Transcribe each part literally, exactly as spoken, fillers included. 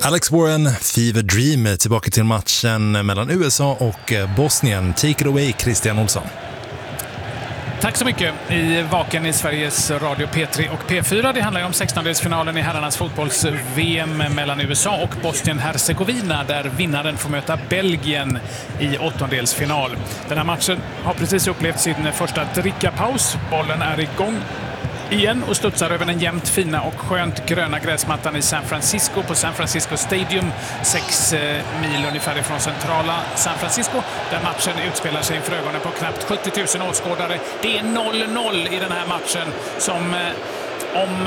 Alex Warren, Fever Dream, tillbaka till matchen mellan U S A och Bosnien. Take it away, Christian Olsson. Tack så mycket. I Vaken i Sveriges Radio P tre och P fyra. Det handlar ju om sextondelsfinalen i herrarnas fotbolls-V M mellan U S A och Bosnien-Hercegovina, där vinnaren får möta Belgien i åttondelsfinal. Den här matchen har precis upplevt sin första drickapaus. Bollen är igång igen och studsar över den jämnt fina och skönt gröna gräsmattan i San Francisco på San Francisco Stadium, sex mil ungefär ifrån centrala San Francisco, där matchen utspelar sig inför ögonen på knappt sjuttio tusen åskådare. Det är noll noll i den här matchen som, om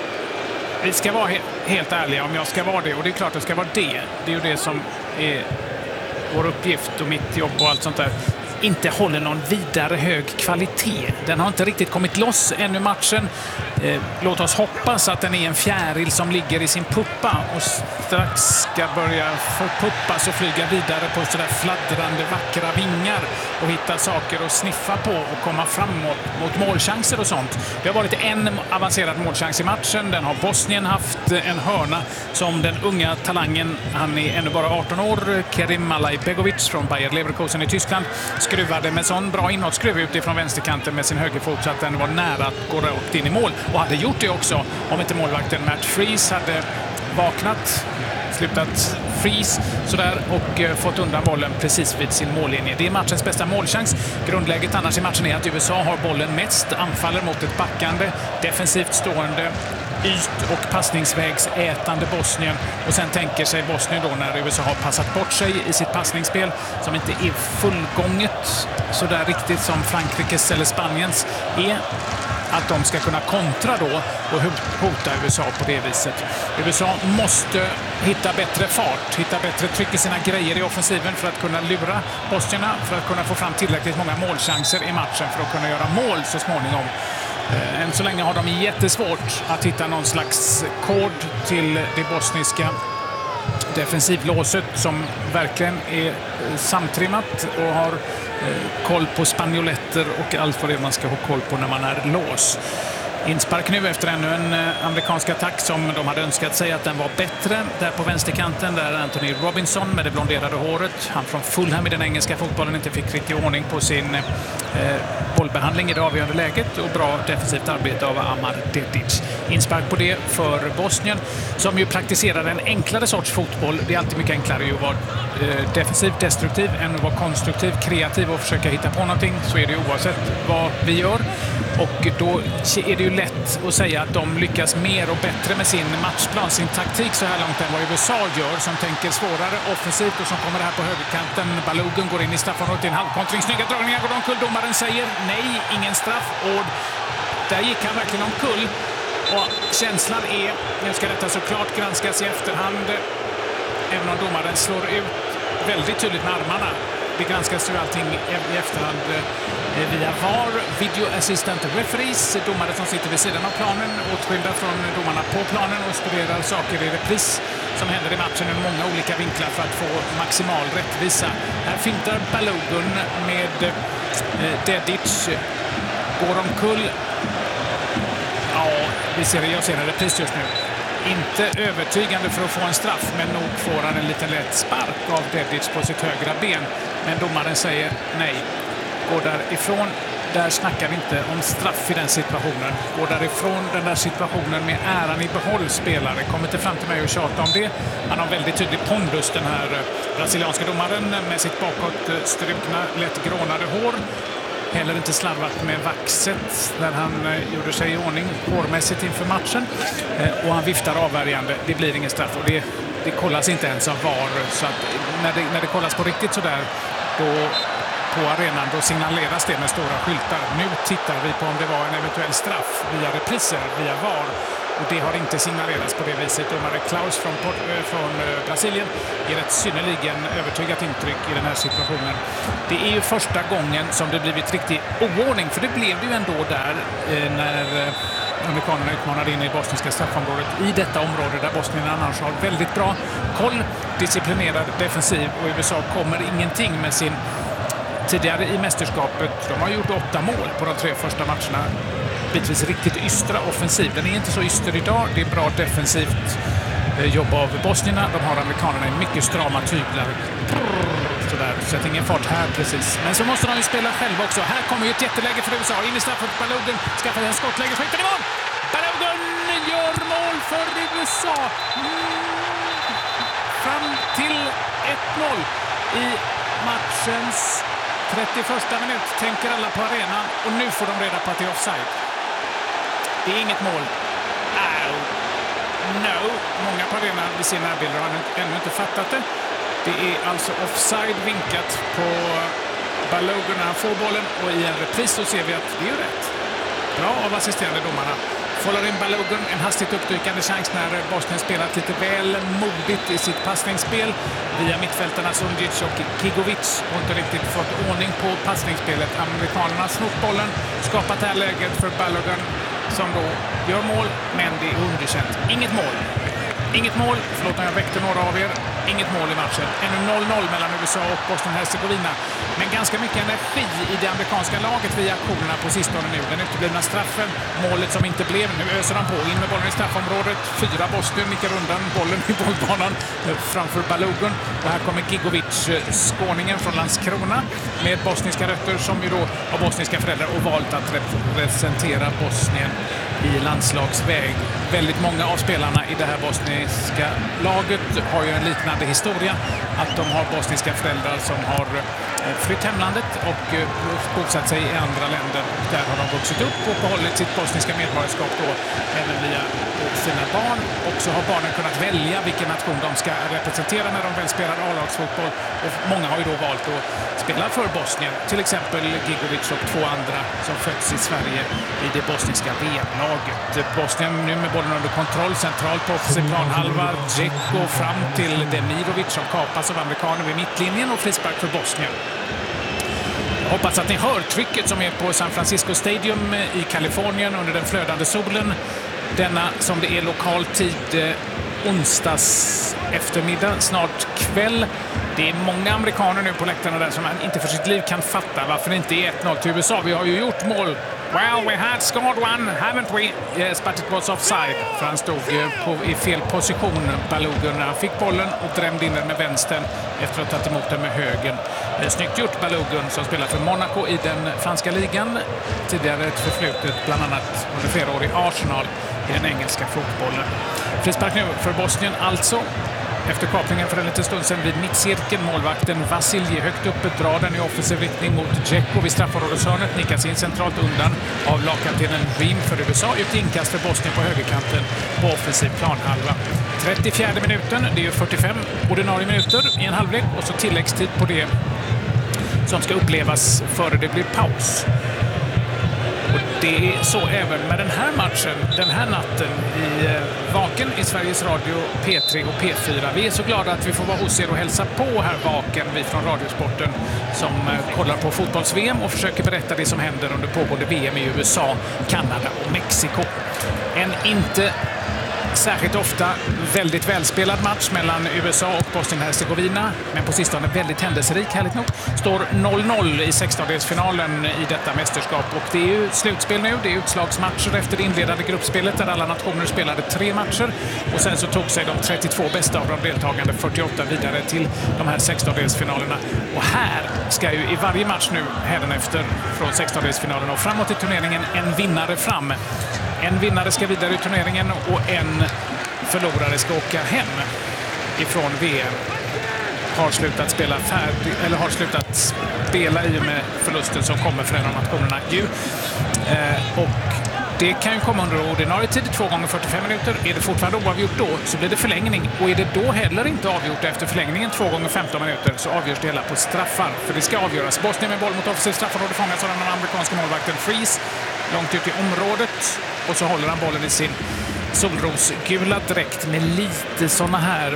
vi ska vara he- helt ärliga, om jag ska vara det, och det är klart det ska vara det, det är ju det som är vår uppgift och mitt jobb och allt sånt där, inte håller någon vidare hög kvalitet. Den har inte riktigt kommit loss ännu matchen. Eh, låt oss hoppas att den är en fjäril som ligger i sin puppa och strax ska börja förpuppas och flyga vidare på sådär fladdrande vackra vingar och hitta saker att sniffa på och komma framåt mot målchanser och sånt. Det har varit en avancerad målchans i matchen. Den har Bosnien haft, en hörna som den unga talangen, han är ännu bara arton år, Kerim Malajbegovic från Bayer Leverkusen i Tyskland, skruvade med sån bra inåtskruv utifrån vänsterkanten med sin högerfot så att den var nära att gå rakt in i mål. Och hade gjort det också om inte målvakten Matt Freese hade vaknat, slutat freeze sådär och eh, fått undan bollen precis vid sin mållinje. Det är matchens bästa målchans. Grundläget annars i matchen är att U S A har bollen mest, anfaller mot ett backande, defensivt stående, yt- och passningsvägsätande Bosnien, och sen tänker sig Bosnien då, när U S A har passat bort sig i sitt passningsspel som inte är fullgånget sådär riktigt som Frankrikes eller Spaniens är, att de ska kunna kontra då och hota U S A på det viset. U S A måste hitta bättre fart, hitta bättre tryck i sina grejer i offensiven för att kunna lura bosnierna, för att kunna få fram tillräckligt många målchanser i matchen för att kunna göra mål så småningom. Än så länge har de jättesvårt att hitta någon slags kod till det bosniska defensivlåset som verkligen är samtrimmat och har koll på spanjoletter och allt vad det man ska ha koll på när man är lås. Inspark nu efter ännu en amerikansk attack som de hade önskat sig att den var bättre. Där på vänsterkanten där Anthony Robinson med det blonderade håret, han från Fulham i den engelska fotbollen, inte fick riktig ordning på sin eh, bollbehandling i det avgörande läget, och bra defensivt arbete av Amar Dedic. Inspark på det för Bosnien som ju praktiserar en enklare sorts fotboll. Det är alltid mycket enklare att vara eh, defensivt destruktiv än att vara konstruktiv, kreativ och försöka hitta på någonting. Så är det ju oavsett vad vi gör. Och då är det ju lätt att säga att de lyckas mer och bättre med sin matchplan, sin taktik så här långt än vad U S A gör, som tänker svårare offensivt och som kommer här på högerkanten. Balogun går in i straffområdet i en halvkontring. Snygga dragningar går omkull. Domaren säger nej, ingen straff. Och där gick han verkligen omkull. Och känslan är, nu ska detta såklart granskas i efterhand, även om domaren slår ut väldigt tydligt med armarna. Det granskas ju allting i efterhand via V A R, Video Assistant Referees, domare som sitter vid sidan av planen, åtskilda från domarna på planen och studerar saker i repris som händer i matchen ur många olika vinklar för att få maximal rättvisa. Här fintar Balogun med eh, Dedic, går omkull. Ja, vi ser det, jag ser en repris just nu. Inte övertygande för att få en straff, men nog får han en liten lätt spark av Dedic på sitt högra ben. Men domaren säger nej. Går därifrån, där snackar vi inte om straff i den situationen. Går därifrån den där situationen med äran i behåll, spelare. Kommer inte fram till mig och tjata om det. Han har väldigt tydlig pondus, den här brasilianska domaren, med sitt bakåt strukna, lätt grånade hår. Heller inte slarvat med vaxet när han eh, gjorde sig i ordning hårmässigt inför matchen. Eh, och han viftar avvärjande. Det blir ingen straff och det, det kollas inte ens av V A R. Så att när det, när det kollas på riktigt så där, då på arenan, då signaleras det med stora skyltar. Nu tittar vi på om det var en eventuell straff via repriser, via V A R. Och det har inte signalerats på det viset. Domare Klaus från, från Brasilien ger ett synnerligen övertygat intryck i den här situationen. Det är ju första gången som det blivit riktig oordning, för det blev det ju ändå där eh, när eh, amerikanerna utmanade in i bosniska straffområdet, i detta område där Bosnien annars har väldigt bra koll, disciplinerad defensiv, och U S A kommer ingenting med sin tidigare i mästerskapet. De har gjort åtta mål på de tre första matcherna. Bitvis riktigt ystra offensiv. Den är inte så yster idag. Det är bra defensivt jobb av bosnierna. De har amerikanerna i mycket strama tyglar. Sådär, så att ingen fart här precis. Men så måste de ju spela själva också. Här kommer ju ett jätteläge för U S A. In i straffet, Balogun skaffar en skottläge, skjuter i mål! Balogun gör mål för U S A! Mm. Fram till ett noll i matchens trettioförsta minut tänker alla på arenan. Och nu får de reda på att det är offside. Det är inget mål. Ow. No. Många på arenan vid sina närbilder har ännu inte fattat det. Det är alltså offside vinkat på Balogun när han får bollen. Och i en repris så ser vi att det är rätt. Bra av assisterande domarna. Fållar in Balogun, en hastigt uppdykande chans när Bosnien spelat lite väl modigt i sitt passningsspel. Via mittfältarna Sundic och Kigovic har inte riktigt fått ordning på passningsspelet. Amerikanerna har snott bollen, skapat det här läget för Balogun som då gör mål, men det är underkänt. Inget mål. Inget mål, förlåt när jag väckte några av er. Inget mål i matchen. Ännu noll noll mellan U S A och Bosnien-Hercegovina. Men ganska mycket energi i det amerikanska laget via aktionerna på sistone nu. Den uteblivna straffen, målet som inte blev. Nu öser de på, in med bollen i straffområdet. Fyra Bosnien nickar undan bollen i bollbanan framför Balogun. Och här kommer Gigovic, skåningen från Landskrona, med bosniska rötter som ju då har bosniska föräldrar och valt att representera Bosnien i landslagsväg. Väldigt många av spelarna i det här bosniska laget har ju en liknande historia. Att de har bosniska föräldrar som har flytt hemlandet och bosatt sig i andra länder. Där har de vuxit upp och behållit sitt bosniska medborgarskap då även via sina barn. Och så har barnen kunnat välja vilken nation de ska representera när de väl spelar A-lagsfotboll. Och många har ju då valt att spela för Bosnien. Till exempel Gigovic och två andra som fötts i Sverige i det bosniska V M-laget. Bosnien nu med bollen under kontroll centralt på offensiv planhalva. Dzeko fram till Demirovic som kapas av amerikaner vid mittlinjen och frispark för Bosnien. Jag hoppas att ni hör trycket som är på San Francisco Stadium i Kalifornien under den flödande solen. Denna som det är lokal tid onsdags eftermiddag, snart kväll. Det är många amerikaner nu på läktarna där som inte för sitt liv kan fatta varför det inte är ett noll till U S A. Vi har ju gjort mål. Well, we had scored one, haven't we? Yes, but it was offside. För han stod på, i fel position, Balogun, när han fick bollen och drämde in den med vänstern efter att ha tagit emot den med högen. Snyggt gjort Balogun som spelar för Monaco i den franska ligan. Tidigare ett förflutet bland annat under flera år i Arsenal i den engelska fotbollen. Frispark nu för Bosnien alltså. Efter kapningen för en liten stund sedan vid mittcirkeln, målvakten Vasilje högt uppe drar den i offensiv riktning mot Dzeko vid straffområdeshörnet, nickas in centralt undan av lagkaptenen Dream för U S A. Ut inkast för Bosnien på högerkanten på offensiv planhalva. trettiofjärde minuten, det är ju fyrtiofem ordinarie minuter i en halvlek och så tilläggstid på det som ska upplevas före det blir paus. Och det är så även med den här matchen, den här natten i Vaken i Sveriges Radio P tre och P fyra. Vi är så glada att vi får vara hos er och hälsa på här Vaken, vi från Radiosporten som kollar på fotbolls-V M och försöker berätta det som händer under pågående V M i U S A, Kanada och Mexiko. En inte särskilt ofta väldigt välspelad match mellan U S A och Bosnien-Hercegovina, men på sistone väldigt händelserik, härligt nog. Står noll noll i sextondelsfinalen i detta mästerskap och det är ju slutspel nu, det är utslagsmatcher efter det inledande gruppspelet där alla nationer spelade tre matcher och sen så tog sig de trettiotvå bästa av de deltagande fyrtioåtta vidare till de här sextondelsfinalerna. Och här ska ju i varje match nu hädanefter från sextondelsfinalen och framåt i turneringen en vinnare fram. En vinnare ska vidare i turneringen och en förlorare ska åka hem ifrån V M. Har slutat spela färdig, eller har slutat spela i och med förlusten som kommer för en av nationerna. Ju. Eh, och det kan ju komma under ordinarie tid, två gånger fyrtiofem minuter. Är det fortfarande oavgjort då så blir det förlängning. Och är det då heller inte avgjort efter förlängningen två gånger femton minuter så avgörs det hela på straffar. För det ska avgöras. Bosnien med boll mot offensiv straffområde fångas av den amerikanska målvakten Freeze. Långt ut i området. Och så håller han bollen i sin solrosgula dräkt med lite såna här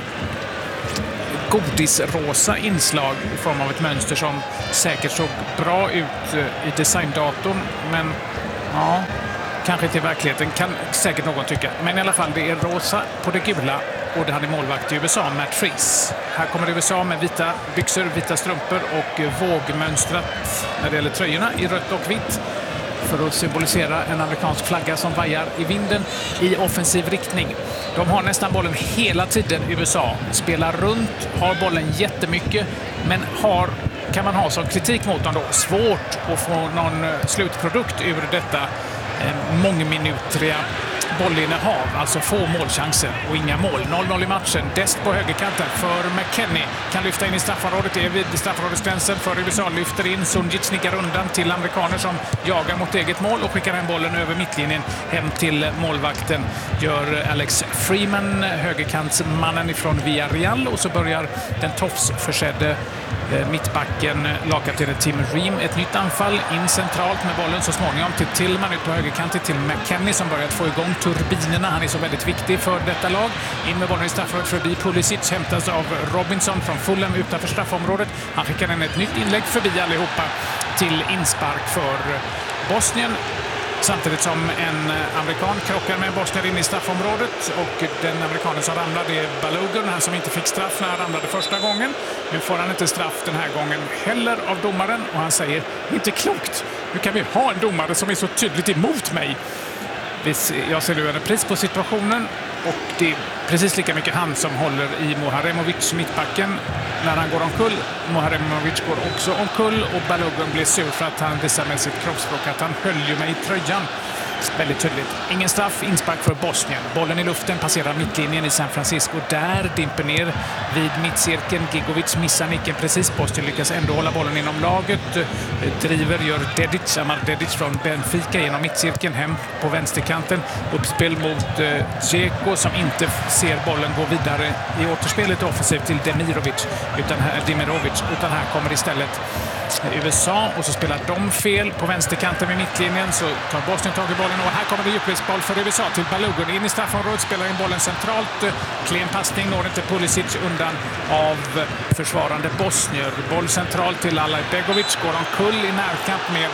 godisrosa inslag i form av ett mönster som säkert såg bra ut i designdatorn. Men ja, kanske till verkligheten kan säkert någon tycka. Men i alla fall, det är rosa på det gula och det hade målvakt i U S A, Matt Freeze. Här kommer U S A med vita byxor, vita strumpor och vågmönstrat när det gäller tröjorna i rött och vitt. för att symbolisera en amerikansk flagga som vajar i vinden i offensiv riktning. De har nästan bollen hela tiden i U S A. Spelar runt, har bollen jättemycket, men har, kan man ha som kritik mot dem då, svårt att få någon slutprodukt ur detta eh, mångminutriga bollinnehav, alltså få målchanser och inga mål. noll noll i matchen. Dest på högerkanten för McKennie. Kan lyfta in i straffområdet. Det är vid straffområdesgränsen för U S A. Lyfter in. Sunjic snickar undan till amerikaner som jagar mot eget mål och skickar hem bollen över mittlinjen hem till målvakten. Gör Alex Freeman, högerkantsmannen ifrån Villarreal, och så börjar den tofsförsedde mittbacken, lagkaptenen Tim Ream, ett nytt anfall in centralt med bollen så småningom till Tillman ut på högerkanten till McKennie som börjat få igång turbinerna. Han är så väldigt viktig för detta lag. In med bollen i straffområdet förbi Pulisic, hämtas av Robinson från Fulham utanför straffområdet. Han skickar in ett nytt inlägg förbi allihopa till inspark för Bosnien. Samtidigt som en amerikan krockar med en bosnier in i straffområdet, och den amerikanen som ramlade är Balogun, han som inte fick straff när han ramlade första gången. Nu får han inte straff den här gången heller av domaren, och han säger, inte klokt, hur kan vi ha en domare som är så tydligt emot mig? Jag ser nu en pris på situationen, och det är precis lika mycket han som håller i Moharemovic, mittbacken, när han går omkull. Moharemovic går också omkull, och Balogun blir sur för att han visar med sitt kroppsspråk att han höll ju mig i tröjan. Väldigt tydligt. Ingen straff, inspark för Bosnien. Bollen i luften passerar mittlinjen i San Francisco. Där dimper ner vid mittcirkeln. Gigovic missar nicken precis. Bosnien lyckas ändå hålla bollen inom laget. Driver, gör Dedic, Amar Dedic från Benfica genom mittcirkeln hem på vänsterkanten. Uppspel mot eh, Dzeko som inte ser bollen gå vidare i återspelet offensivt till Demirovic, utan här, Demirovic, utan här kommer istället U S A, och så spelar de fel på vänsterkanten med mittlinjen, så tar Bosnien tag i bollen, och här kommer det djupledsboll för U S A till Balogun in i straffområdet, spelar in bollen centralt, klen passning, når inte Pulisic undan av försvarande bosnier. Boll centralt till Alajbegovic, går omkull i närkamp med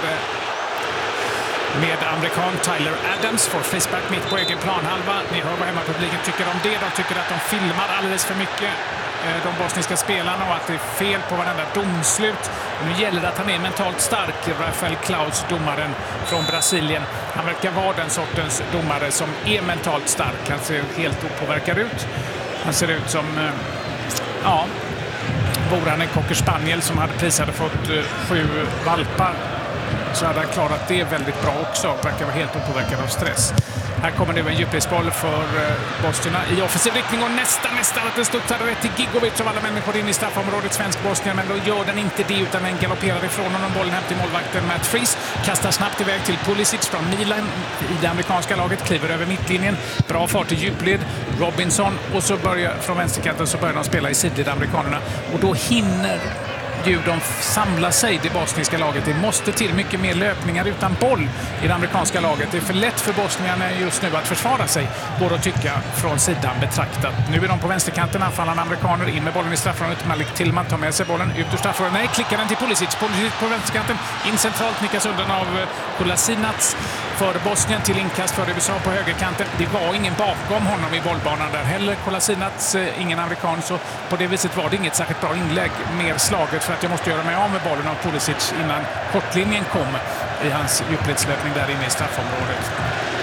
med amerikan Tyler Adams, får frispark mitt på egen planhalva. Ni hör vad hemmapubliken tycker om det. De tycker att de filmar alldeles för mycket, de bosniska spelarna, och att det är fel på varenda domslut. Nu gäller det att han är mentalt stark, Rafael Klaus, domaren från Brasilien. Han verkar vara den sortens domare som är mentalt stark. Han ser helt opåverkad ut. Han ser ut som, ja, vore han en cocker spaniel som hade precis hade fått sju valpar, så hade han klarat det väldigt bra också. Verkar vara helt opåverkad av stress. Här kommer nu en djupledsboll för bosnierna i offensiv riktning, och nästan nästan att den studsar rätt till Gigovic av alla människor in i straffområdet, svensk-Bosnien, men då gör den inte det, utan den galopperar ifrån honom. Bollen hem till målvakten Matt Freese, kastar snabbt iväg till Pulisic från Milan i det amerikanska laget, kliver över mittlinjen, bra fart i djupled, Robinson, och så börjar från vänsterkanten så börjar de spela i sidled, amerikanerna, och då hinner ju de samlar sig, det bosniska laget. Det måste till mycket mer löpningar utan boll i det amerikanska laget. Det är för lätt för bosnierna just nu att försvara sig, går att tycka från sidan betraktat. Nu är de på vänsterkanten, anfallande amerikaner, in med bollen i straffområdet. Malik Tillman tar med sig bollen ut ur straffområdet. Nej, klickar den till Pulisic. Pulisic på vänsterkanten, in centralt, nickas undan av Kolasinac för Bosnien till inkast för U S A på högerkanten. Det var ingen bakom honom i bollbanan där heller. Kolasinac, ingen amerikan, så på det viset var det inget särskilt bra inlägg. Mer slaget för att jag måste göra mig av med bollen av Pulisic innan kortlinjen kom i hans djupledslöpning där inne i straffområdet.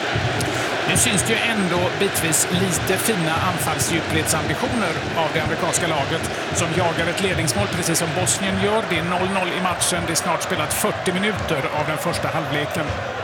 Nu syns det ju ändå bitvis lite fina anfallsdjupledsambitioner av det amerikanska laget som jagar ett ledningsmål precis som Bosnien gör. Det är noll noll i matchen. Det är snart spelat fyrtio minuter av den första halvleken.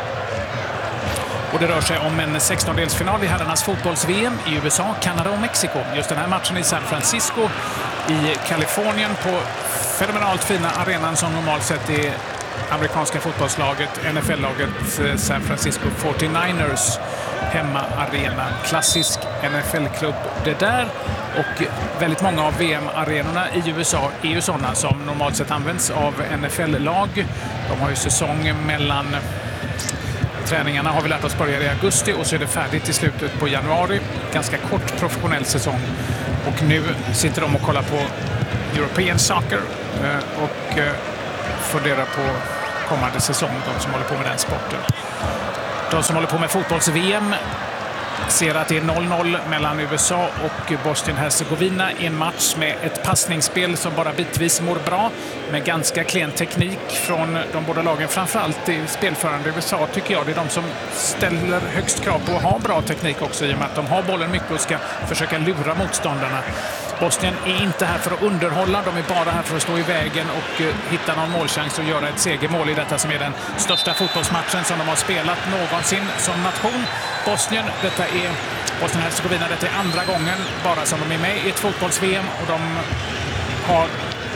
Och det rör sig om en sextondelsfinal i herrarnas fotbolls-V M i U S A, Kanada och Mexiko. Just den här matchen i San Francisco i Kalifornien på fenomenalt fina arenan som normalt sett är amerikanska fotbollslaget, N F L-laget San Francisco fyrtionioers hemmaarena. Klassisk N F L-klubb det där, och väldigt många av V M-arenorna i U S A är ju sådana som normalt sett används av N F L-lag. De har ju säsong mellan träningarna, har vi lärt oss, börjar i augusti och så är det färdigt i slutet på januari. Ganska kort professionell säsong. Och nu sitter de och kollar på European Soccer och funderar på kommande säsong, de som håller på med den sporten. De som håller på med fotbolls-V M ser att det är noll noll mellan U S A och Bosnien-Hercegovina i en match med ett passningsspel som bara bitvis mår bra, med ganska klen teknik från de båda lagen. Framförallt i spelförande U S A tycker jag det är de som ställer högst krav på att ha bra teknik också, i och med att de har bollen mycket och ska försöka lura motståndarna. Bosnien är inte här för att underhålla, de är bara här för att stå i vägen och uh, hitta någon målchans och göra ett segermål i detta som är den största fotbollsmatchen som de har spelat någonsin som nation. Bosnien, detta är Bosnien-Hercegovina, detta är andra gången bara som de är med i ett fotbolls-V M, och de har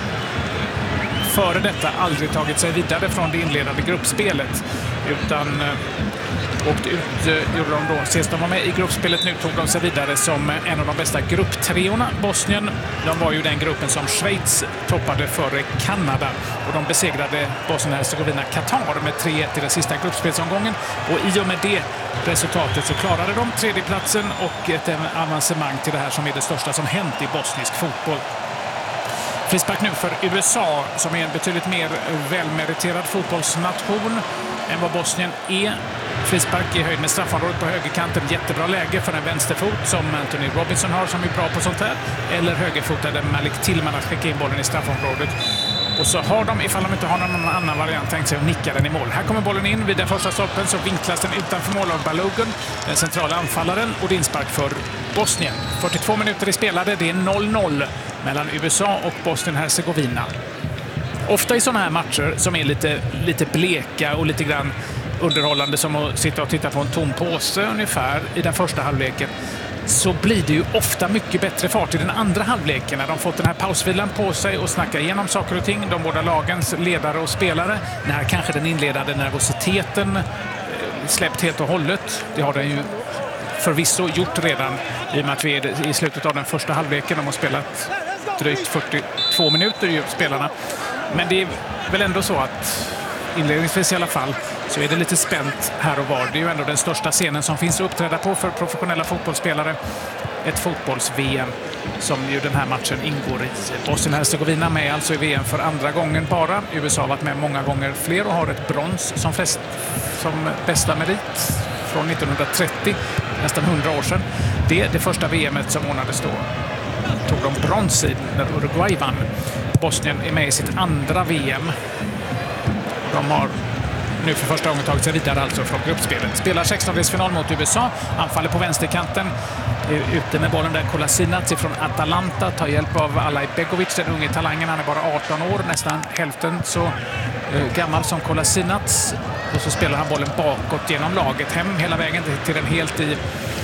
före detta aldrig tagit sig vidare från det inledande gruppspelet, utan uh, åkt ut, uh, gjorde de då. Sist de var med i gruppspelet nu tog de sig vidare som en av de bästa grupptreorna. Bosnien, de var ju den gruppen som Schweiz toppade före Kanada, och de besegrade Bosnien-Hercegovina Qatar med tre ett i den sista gruppspelsomgången, och i och med det resultatet så klarade de tredjeplatsen och ett avancemang till det här som är det största som hänt i bosnisk fotboll. Frispark nu för U S A, som är en betydligt mer välmeriterad fotbollsnation än vad Bosnien är. Frispark i höjd med straffområdet på högerkanten. Jättebra läge för en vänsterfot som Anthony Robinson har, som är bra på sånt här. Eller högerfotade Malik Tillman att skicka in bollen i straffområdet. Och så har de, ifall de inte har någon annan variant, tänkt sig att nicka den i mål. Här kommer bollen in vid den första stolpen, så vinklas den utanför mål av Balogun, den centrala anfallaren, och det är inspark för Bosnien. fyrtiotvå minuter i spelade, det är noll noll mellan U S A och Bosnien-Hercegovina. Ofta i sådana här matcher som är lite, lite bleka och lite grann underhållande, som att sitta och titta på en tom påse ungefär i den första halvleken, så blir det ju ofta mycket bättre fart i den andra halvleken när de fått den här pausvilan på sig och snacka igenom saker och ting, de båda lagens ledare och spelare, när kanske den inledande nervositeten släppt helt och hållet. Det har den ju förvisso gjort redan, i och med att vi är i slutet av den första halvleken. De har spelat drygt fyrtiotvå minuter ju, spelarna. Men det är väl ändå så att inledningsvis i alla fall så är det lite spänt här och var. Det är ju ändå den största scenen som finns att uppträda på för professionella fotbollsspelare. Ett fotbolls-V M som ju den här matchen ingår i. Bosnien-Hercegovina med alltså i V M för andra gången bara. U S A har varit med många gånger fler och har ett brons som, flest, som bästa merit från nittonhundratrettio, nästan hundra år sedan. Det är det första V M:et som ordnades då. Tog de brons i när Uruguay vann. Bosnien är med i sitt andra V M. De har nu för första gången tagit sig vidare alltså från gruppspelet. Spelar sextondelsfinal mot U S A. Anfaller på vänsterkanten. Är ute med bollen där Kolasinac från Atalanta. Tar hjälp av Alaj Begovic, den unge talangen. Han är bara arton år, nästan hälften så eh, gammal som Kolasinac. Och så spelar han bollen bakåt genom laget. Hem hela vägen till den helt i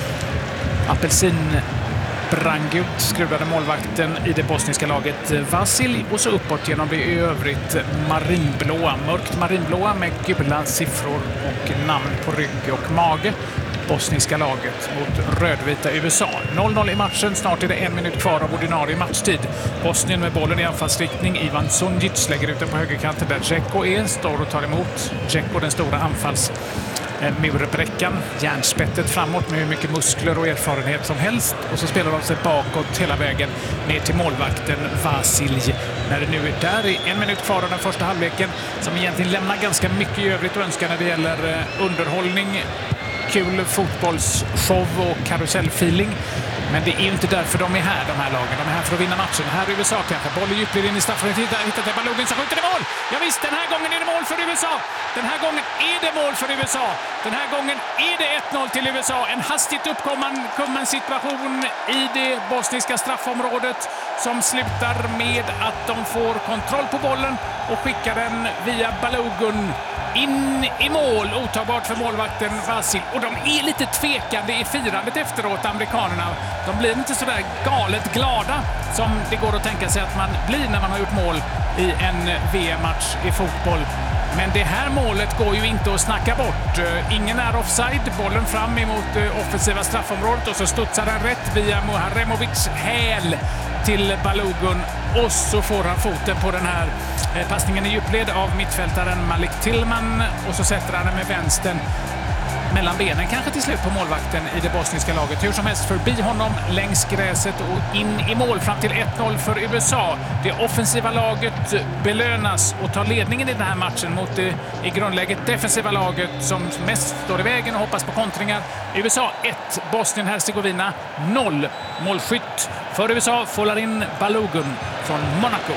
apelsin brangult skruvade målvakten i det bosniska laget Vasil, och så uppåt genom det i övrigt marinblåa, mörkt marinblåa med gula siffror och namn på rygg och mage. Bosniska laget mot rödvita U S A. noll noll i matchen, snart är det en minut kvar av ordinarie matchtid. Bosnien med bollen i anfallsriktning. Ivan Sunjic lägger ut den på högerkanten där Dzeko är, står och tar emot. Dzeko, den stora anfalls murbräckan, järnspettet framåt med hur mycket muskler och erfarenhet som helst, och så spelar de sig bakåt hela vägen ner till målvakten Vasilj. När det nu är där i en minut kvar av den första halvleken, som egentligen lämnar ganska mycket i övrigt att önska när det gäller underhållning, kul fotbollsshow och karusellfeeling. Men det är ju inte därför de är här, de här lagen. De är här för att vinna matchen. Här är U S A kanske. Bollen djupled in i straffområdet. Hittar till Balogun som skjuter i mål. Ja visst, den här gången är det mål för U S A. Den här gången är det mål för U S A. Den här gången är det ett noll till U S A. En hastigt uppkommen situation i det bosniska straffområdet som slutar med att de får kontroll på bollen och skickar den via Balogun in i mål, otagbart för målvakten Vasil. Och de är lite tvekande i firandet efteråt, amerikanerna. De blir inte så där galet glada som det går att tänka sig att man blir när man har gjort mål i en V M-match i fotboll. Men det här målet går ju inte att snacka bort. Ingen är offside, bollen fram emot offensiva straffområdet, och så studsar den rätt via Muharemovic häl till Balogun, och så får han foten på den här passningen i djupled av mittfältaren Malik Tillman, och så sätter han den med vänstern mellan benen kanske till slut på målvakten i det bosniska laget. Hur som helst förbi honom längs gräset och in i mål fram till ett noll för U S A. Det offensiva laget belönas och tar ledningen i den här matchen mot det i grundläget defensiva laget som mest står i vägen och hoppas på kontringar. U S A ett, Bosnien-Hercegovina noll. Målskytt för U S A, Folarin Balogun från Monaco.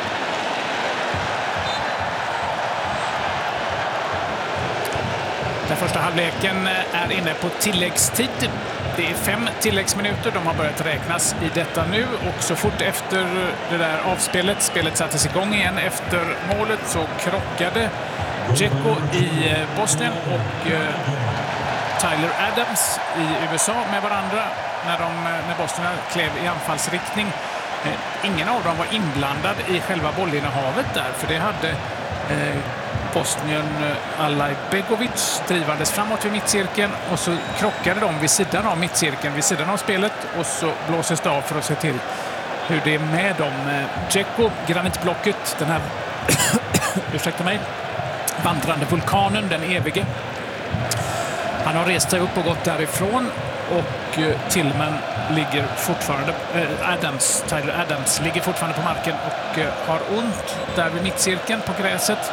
Den första halvleken är inne på tilläggstid. Det är fem tilläggsminuter. De har börjat räknas i detta nu. Och så fort efter det där avspelet, spelet sattes igång igen efter målet, så krockade Dzeko i Bosnien och Tyler Adams i U S A med varandra när, de, när Bosnien klev i anfallsriktning. Ingen av dem var inblandad i själva bollinnehavet där, för det hade eh, Bosnien Alajbegovic drivandes framåt vid mittcirkeln och så krockade de vid sidan av mittcirkeln, vid sidan av spelet, och så blåses det av för att se till hur det är med dem. Dzeko, granitblocket, den här ursäkta mig, vandrande vulkanen, den evige. Han har rest sig upp och gått därifrån och Tillman ligger fortfarande, äh, Adams, Tyler Adams ligger fortfarande på marken och äh, har ont där vid mittcirkeln på gräset.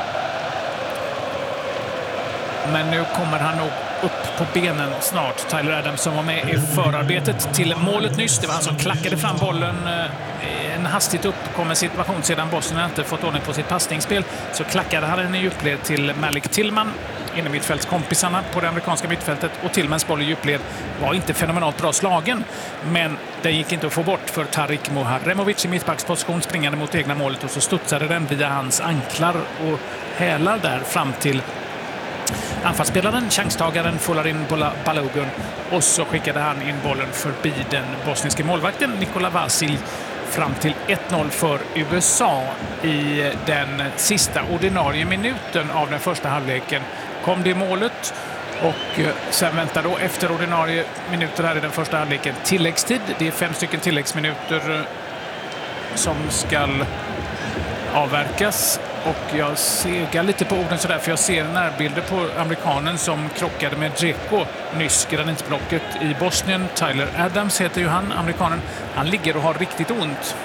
Men nu kommer han nog upp på benen snart. Tyler Adams som var med i förarbetet till målet nyss. Det var han som klackade fram bollen. En hastigt uppkommen situation sedan Bosnien inte fått ordning på sitt passningsspel. Så klackade han den i djupled till Malik Tillman, inne mittfältskompisarna på det amerikanska mittfältet. Och Tillmans boll i djupled var inte fenomenalt bra slagen. Men den gick inte att få bort för Tarik Muharremovic i mittbacksposition springande mot egna målet. Och så studsade den via hans anklar och hälar där fram till anfallsspelaren, chanstagaren Folarin Balogun, och så skickade han in bollen förbi den bosniske målvakten Nikola Vasil fram till ett noll för U S A i den sista ordinarie minuten av den första halvleken. Kom det målet och sen väntar då efter ordinarie minuter här i den första halvleken tilläggstid. Det är fem stycken tilläggsminuter som ska avverkas. Och jag segar lite på orden sådär, för jag ser närbilder på amerikanen som krockade med Dzeko nyss, granitblocket i Bosnien. Tyler Adams heter ju han, amerikanen. Han ligger och har riktigt ont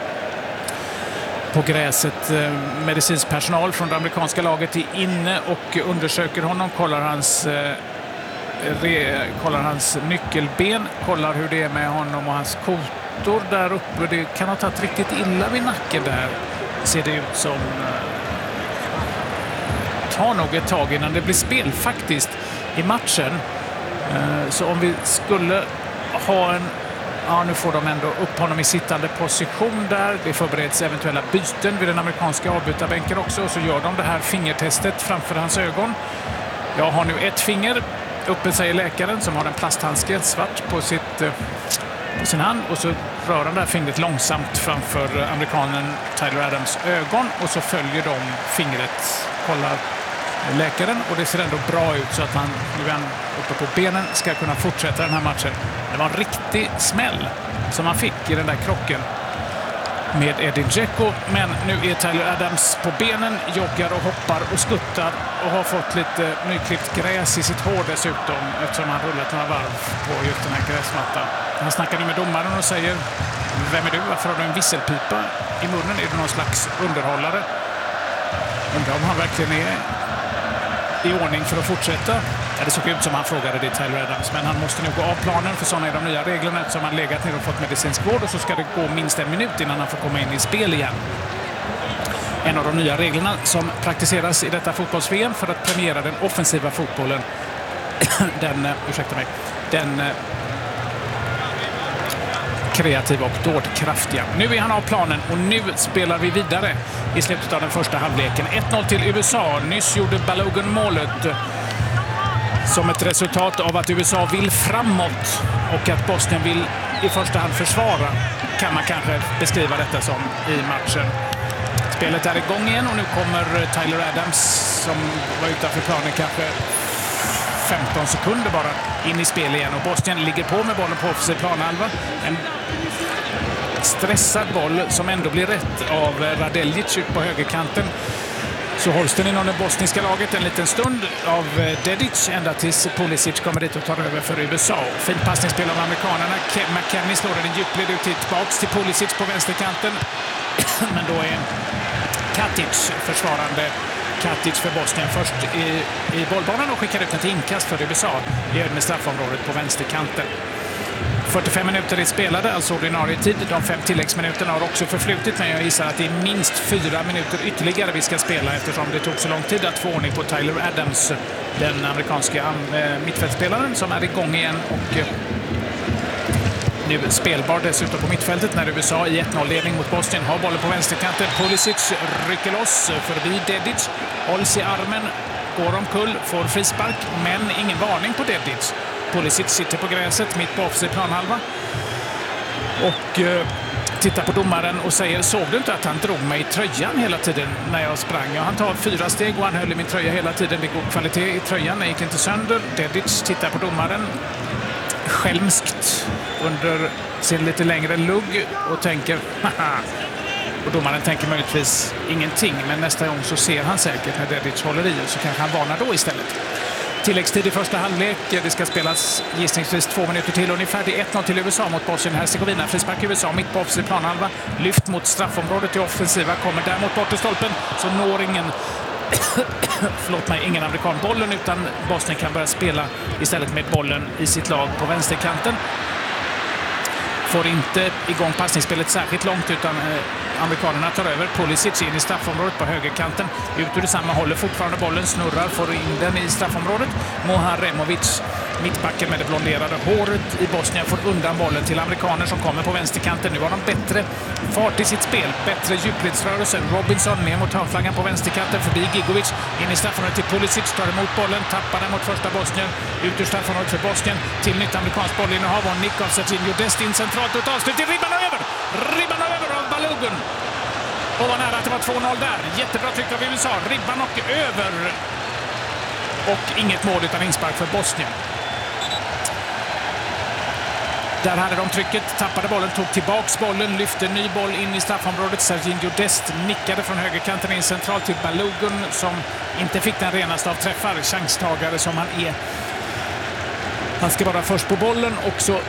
på gräset. Medicinsk personal från det amerikanska laget är inne och undersöker honom, kollar hans, re, kollar hans nyckelben, kollar hur det är med honom och hans kotor där uppe. Det kan ha tagit riktigt illa vid nacken där, ser det ut som. Tar nog ett tag innan det blir spel faktiskt i matchen. Så om vi skulle ha en, ja, nu får de ändå upp honom i sittande position där. Det förbereds eventuella byten vid den amerikanska avbytarbänken också, och så gör de det här fingertestet framför hans ögon. Jag har nu ett finger uppe, säger läkaren, som har en plasthandske svart på sitt på sin hand, och så rör han det här fingret långsamt framför amerikanen Tyler Adams ögon, och så följer de fingret, kollar läkaren, och det ser ändå bra ut så att han, nu är han uppe på benen, ska kunna fortsätta den här matchen. Det var en riktig smäll som han fick i den där krocken med Edin Dzeko, men nu är Tyler Adams på benen, joggar och hoppar och skuttar och har fått lite nyklippt gräs i sitt hår dessutom, eftersom han rullat några varv på just den här gräsmattan. Han snackar nu med domaren och säger: vem är du? Varför har du en visselpipa i munnen? Är du någon slags underhållare? Undrar om han verkligen är i ordning för att fortsätta. Ja, det såg ut som han frågade det, Tyler Adams, men han måste nog gå av planen, för sådana är de nya reglerna, eftersom han legat ner och fått medicinsk vård, och så ska det gå minst en minut innan han får komma in i spel igen. En av de nya reglerna som praktiseras i detta fotbolls-V M för att premiera den offensiva fotbollen. den, ursäkta mig, den kreativa och dådkraftiga. Nu är han av planen och nu spelar vi vidare i slutet av den första halvleken. ett noll till U S A. Nyss gjorde Balogun målet som ett resultat av att U S A vill framåt och att Bosnien vill i första hand försvara, kan man kanske beskriva detta som i matchen. Spelet är igång igen och nu kommer Tyler Adams, som var utanför planen kanske femton sekunder bara, in i spel igen, och Bosnien ligger på med bollen på offensiv planhalva. En stressad boll som ändå blir rätt av Radeljic ut på högerkanten, så hålls den inom det bostniska laget en liten stund av Dedic ända tills Pulisic kommer dit och tar över för U S A. Fint passningsspel av amerikanerna. McKennie slår den djupled ut tillbaks till Pulisic på vänsterkanten. Men då är Katic försvarande Katic för Bosnien först i, i bollbanan och skickar ut ett inkast för U S A i med straffområdet på vänsterkanten. fyrtiofem minuter är spelade, alltså ordinarie tid. De fem tilläggsminuterna har också förflutit, men jag gissar att det är minst fyra minuter ytterligare vi ska spela eftersom det tog så lång tid att få ordning på Tyler Adams, den amerikanska mittfältspelaren som är igång igen och nu spelbar dessutom på mittfältet när U S A i ett noll-ledning mot Bosnien har bollen på vänsterkanten. Pulisic rycker loss förbi Dedic, hålls i armen, går omkull, får frispark, men ingen varning på Dedic. Pulisic sitter på gräset mitt på offensiv planhalva och eh, tittar på domaren och säger: såg du inte att han drog mig i tröjan hela tiden när jag sprang? Ja, han tar fyra steg och han höll i min tröja hela tiden. Det är god kvalitet i tröjan, den gick inte sönder. Dedic tittar på domaren skälmskt under sin lite längre lugg och tänker haha. Och domaren tänker möjligtvis ingenting, men nästa gång så ser han säkert när Dedic håller i och så kanske han varnar då istället. Tilläggstid i första halvlek. Det ska spelas gissningsvis två minuter till ungefär. Det är ett noll till U S A mot Bosnien-Hercegovina. Frispark U S A mitt på offensiv planhalva. Lyft mot straffområdet i offensiva. Kommer däremot bort i stolpen så når ingen förlåt mig, ingen amerikan bollen utan Bosnien kan börja spela istället med bollen i sitt lag på vänsterkanten. Får inte igång passningsspelet särskilt långt utan eh, amerikanerna tar över. Pulisic in i straffområdet på högerkanten. Ut ur detsamma håller fortfarande bollen, snurrar, får in den i straffområdet. Moharemovic, mittbacken med det blonderade håret i Bosnien, får undan bollen till amerikaner som kommer på vänsterkanten. Nu har de bättre fart i sitt spel, bättre djupledsrörelse. Robinson ner mot hörnflaggan på vänsterkanten förbi Gigovic. In i straffområdet till Pulisic, tar emot bollen, tappar den mot första Bosnien. Ut ur straffområdet för Bosnien till nytt amerikansk bollinnehav och nick av Serginho Dest in centralt och avslut till ribban över! Ribban över av Balogun. Och var nära att det var två noll där. Jättebra tryck av U S A. Ribban och över. Och inget mål utan inspark för Bosnien. Där hade de trycket, tappade bollen, tog tillbaks bollen, lyfte ny boll in i straffområdet. Serginho Dest nickade från högerkanten in centralt till Balogun som inte fick den renaste av träffar. Chanstagare som han är. Han ska vara först på bollen och så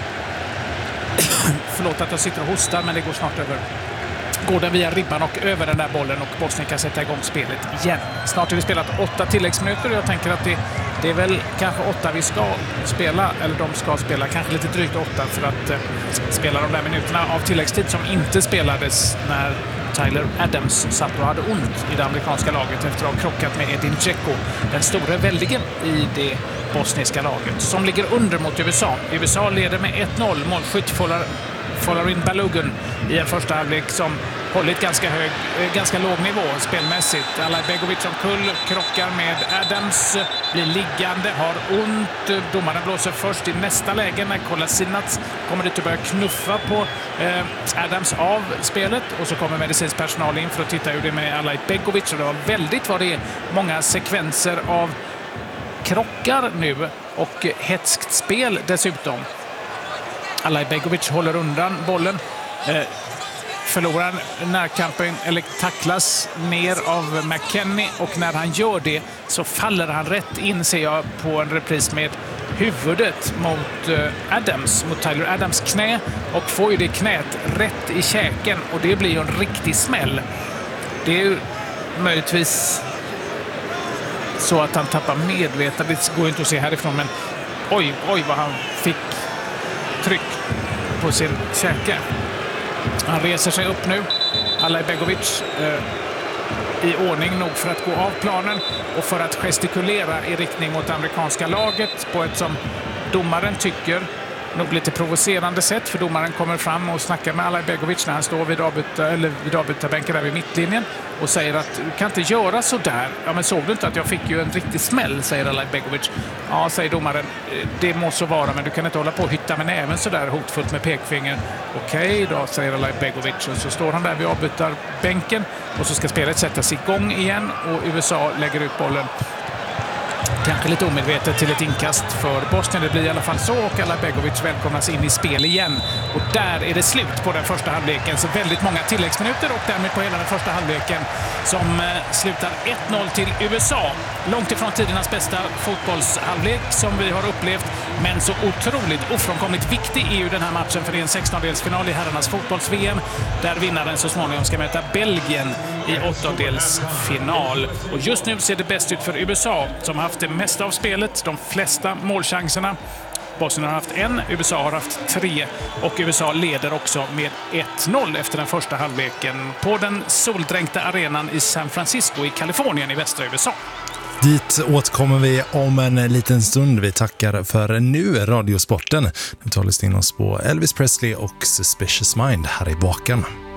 förlåt att jag sitter och hostar, men det går snart över. Går den via ribban och över den där bollen och Bosnien kan sätta igång spelet igen. Snart har vi spelat åtta tilläggsminuter och jag tänker att det, det är väl kanske åtta vi ska spela, eller de ska spela, kanske lite drygt åtta för att eh, spela de där minuterna av tilläggstid som inte spelades när Tyler Adams satt och hade ont i det amerikanska laget efter att ha krockat med Edin Dzeko, den store väldigen i det bosniska laget som ligger under mot U S A. U S A leder med ett noll. Målskytt Folarin Balogun i en första halvlek som hållit ganska hög, ganska låg nivå spelmässigt. Alajbegovic omkull, krockar med Adams, blir liggande, har ont. Domaren blåser först i nästa läge när Kolasinac kommer dit och börjar knuffa på eh, Adams av spelet. Och så kommer medicinsk personal in för att titta hur det är med Alajbegovic. Och det var väldigt vad det är många sekvenser av krockar nu och hetskt spel dessutom. Alajbegovic håller undan bollen. Eh, förlorar närkampen eller tacklas ner av McKennie och när han gör det så faller han rätt in, ser jag på en repris, med huvudet mot eh, Adams, mot Tyler Adams knä och får ju det knät rätt i käken och det blir ju en riktig smäll. Det är ju möjligtvis så att han tappar medvetandet, det går inte att se härifrån, men oj, oj vad han fick tryck på sin käke. Han reser sig upp nu, Alajbegovic, eh, i ordning nog för att gå av planen och för att gestikulera i riktning mot amerikanska laget på ett som domaren tycker nog lite provocerande sätt, för domaren kommer fram och snackar med Alajbegovic när han står vid avbyta, eller vid avbytarbänken där vid mittlinjen och säger att du kan inte göra så där. Ja, men såg du inte att jag fick ju en riktig smäll, säger Alajbegovic. Ja, säger domaren, det må så vara, men du kan inte hålla på och hytta med näven så där hotfullt med pekfinger. Okej då, säger Alajbegovic, och så står han där vid avbytarbänken och så ska spelet sättas igång igen och U S A lägger ut bollen Kanske lite omedvetet till ett inkast för Bosnien. Det blir i alla fall så och Alabegovic välkomnas in i spel igen. Och där är det slut på den första halvleken. Så väldigt många tilläggsminuter och därmed på hela den första halvleken som eh, slutar ett noll till U S A. Långt ifrån tidernas bästa fotbollshalvlek som vi har upplevt. Men så otroligt ofrånkomligt viktig är ju den här matchen för det är en sextondelsfinal i herrarnas fotbolls-V M. Där vinnaren så småningom ska möta Belgien i åttondelsfinal. Och just nu ser det bäst ut för U S A som har haft det mesta av spelet, de flesta målchanserna. Bosnien har haft en, U S A har haft tre och U S A leder också med ett noll efter den första halvleken på den soldränkta arenan i San Francisco i Kalifornien i västra U S A. Dit återkommer vi om en liten stund. Vi tackar för nu Radiosporten. Nu tar vi in oss på Elvis Presley och Suspicious Mind här i baken.